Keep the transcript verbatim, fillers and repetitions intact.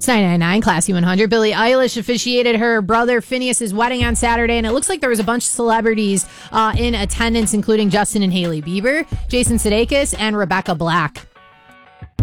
It's nine ninety-nine, Classy one hundred. Billie Eilish officiated her brother Phineas's wedding on Saturday, and it looks like there was a bunch of celebrities uh, in attendance, including Justin and Hailey Bieber, Jason Sudeikis, and Rebecca Black.